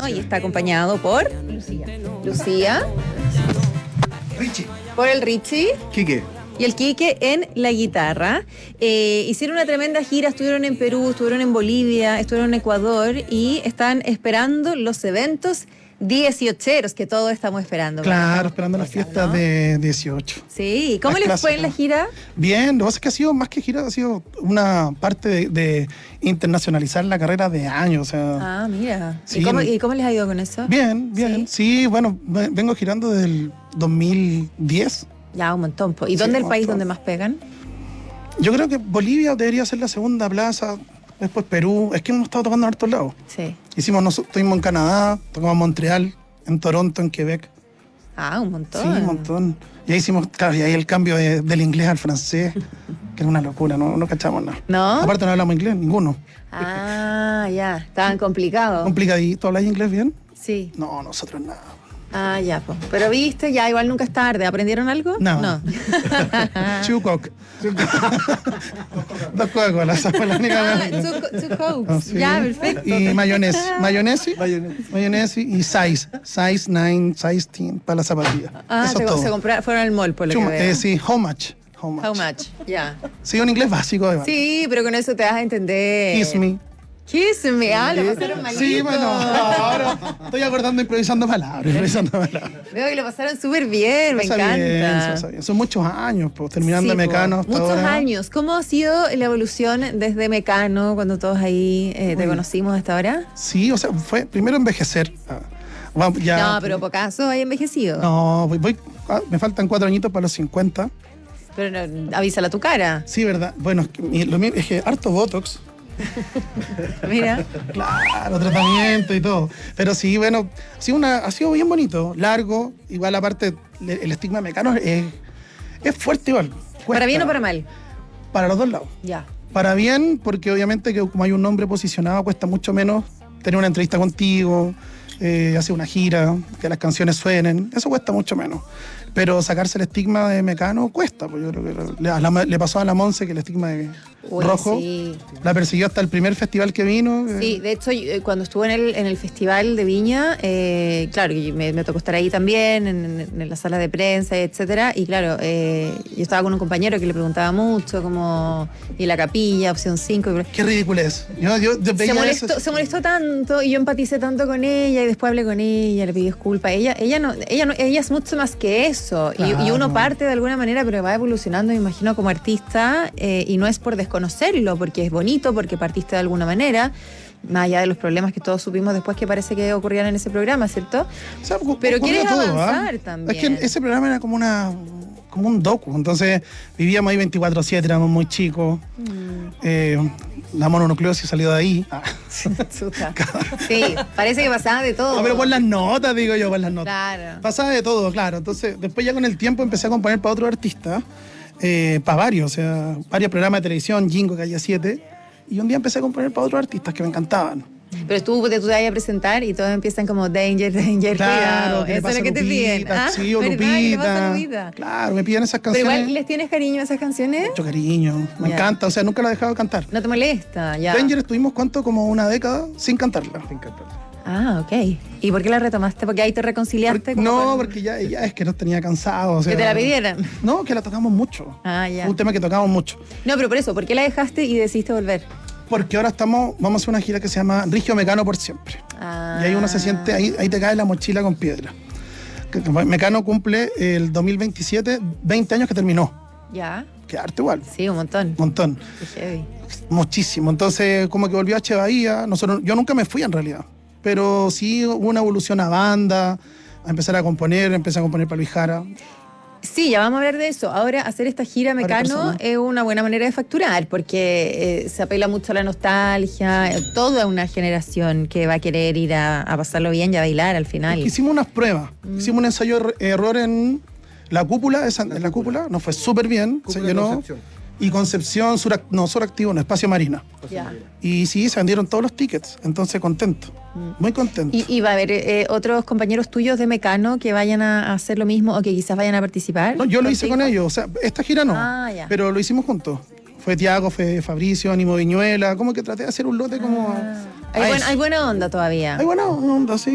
¿no? Y está acompañado por Lucía, Richie. por el Richie Quique. y el Quique en la guitarra. Hicieron una tremenda gira, estuvieron en Perú, estuvieron en Bolivia, estuvieron en Ecuador y están esperando los eventos 18eros que todos estamos esperando. Claro, esperando las fiestas, ¿no?, de 18. Sí, ¿cómo les fue en la gira? Bien, lo que pasa es que ha sido más que gira, ha sido una parte de internacionalizar la carrera de años. O sea, Ah, mira. Sí, ¿Y cómo les ha ido con eso? bien, bien. Sí, bueno, vengo girando desde el 2010. Ya, un montón. ¿Y Sí, dónde es el un país montón. donde más pegan? Yo creo que Bolivia debería ser la segunda plaza, después Perú. Es que hemos estado tocando en hartos lados. Sí. Estuvimos en Canadá, tocamos en Montreal, en Toronto, en Quebec. Ah, un montón. Sí, un montón. Y ahí hicimos, claro, y ahí el cambio del inglés al francés, que era una locura, no cachamos nada. ¿No? Aparte no hablamos inglés, ninguno. Ah, ya. Estaban complicados. Complicadito. ¿Habláis inglés bien? Sí. No, nosotros nada. Ah, ya, pues. Pero viste, ya igual nunca es tarde. ¿Aprendieron algo? No. Chucoc. Dos Coca-Cola, esa fue la única. Two Cokes. Ah, sí. Ya, perfecto. Y mayonesa y size 9, size 10 para las zapatillas. Ah, Eso es todo. fueron al mall, por lo que veo. Sí, how much. How much, ya. Sí, un inglés básico. Iván. Sí, pero con eso te vas a entender. Kiss me. Kiss me, lo pasaron malito. Sí, bueno, ahora estoy acordando, improvisando palabras. Veo que lo pasaron súper bien, me encanta. Bien. Son muchos años, pues, terminando Sí, Mecano hasta muchos ahora. años. ¿Cómo ha sido la evolución desde Mecano, cuando todos ahí te conocimos hasta ahora? Sí, o sea, fue primero envejecer. Vamos, ya, No, pero pocaso hay envejecido. No, me faltan 4 añitos para los 50. Pero no, avísala tu cara. Sí, ¿verdad? Bueno, es que harto Botox. Mira. Claro, tratamiento y todo. Pero sí, bueno, ha sido bien bonito, largo. Igual aparte, el estigma Mecano es fuerte igual. Cuesta. ¿Para bien o para mal? Para los dos lados. Ya. Para bien, porque obviamente que como hay un nombre posicionado, cuesta mucho menos tener una entrevista contigo, hacer una gira, que las canciones suenen, eso cuesta mucho menos. Pero sacarse el estigma de Mecano cuesta, pues yo creo que le pasó a la Monse que el estigma de rojo sí. la persiguió hasta el primer festival que vino. Sí, de hecho, cuando estuve en el festival de Viña, claro, me tocó estar ahí también, en la sala de prensa, etcétera, y claro, yo estaba con un compañero que le preguntaba mucho, como, y la capilla, opción 5. Qué ridículo es. Yo Se molestó tanto, y yo empaticé tanto con ella, y después hablé con ella, le pedí disculpas. Ella es mucho más que eso, claro. y uno parte de alguna manera, pero va evolucionando, me imagino, como artista, y no es por desconocerlo, porque es bonito, porque partiste de alguna manera, más allá de los problemas que todos supimos después que parece que ocurrían en ese programa, ¿cierto? O sea, pero quieres todo, avanzar también. Es que ese programa era como un docu, entonces vivíamos ahí 24/7, éramos muy chicos. La mononucleosis salió de ahí. Sí, parece que pasaba de todo. No, pero por las notas, digo yo, por las notas. Claro. Pasaba de todo, claro. Entonces, después ya con el tiempo empecé a componer para otros artistas, para varios, o sea, varios programas de televisión, Jingo, Calle 7, y un día empecé a componer para otros artistas que me encantaban. Pero tú te vas a presentar y todos empiezan como danger, claro, cuidado. Eso es lo que te piden. Sí, o Lupita. Claro, me piden esas canciones. Pero igual, ¿les tienes cariño a esas canciones? Mucho cariño, me encanta, o sea, nunca la he dejado de cantar. ¿No te molesta? Ya. Danger estuvimos, ¿cuánto? Como una década sin cantarla. Ah, ok. ¿Y por qué la retomaste? ¿Porque ahí te reconciliaste? Porque ya es que nos tenía cansados. O sea, ¿que te la pidieran? No, que la tocamos mucho. Ah, ya. Fue un tema que tocamos mucho. No, pero por eso, ¿por qué la dejaste y decidiste volver? Porque ahora vamos a hacer una gira que se llama Rigio Mecano por siempre. Ah. Y ahí uno se siente, ahí te cae la mochila con piedra. Mecano cumple el 2027, 20 años que terminó. Ya. Que arte igual. Sí, un montón. Un montón. Qué heavy. Muchísimo. Entonces, como que volvió a H. Bahía. Yo nunca me fui en realidad. Pero sí hubo una evolución a banda, a empezar a componer, empecé a componer para Luis Jara. Sí, ya vamos a hablar de eso. Ahora, hacer esta gira Mecano es una buena manera de facturar, porque se apela mucho a la nostalgia. Toda una generación que va a querer ir a pasarlo bien y a bailar al final. Hicimos unas pruebas. Hicimos un ensayo-error en la cúpula. En la cúpula nos fue súper bien. Se llenó. Concepción. Y Concepción, Suractivo, no, Espacio Marina. Ya. Y sí, se vendieron todos los tickets. Entonces, contento. Muy contento. ¿Y va a haber otros compañeros tuyos de Mecano que vayan a hacer lo mismo o que quizás vayan a participar? No, yo lo hice con ellos. O sea, esta gira no. Ya. Pero lo hicimos juntos. Fue Tiago, fue Fabricio, Ánimo Viñuela. Como que traté de hacer un lote como... Hay buena onda todavía. Hay buena onda, sí.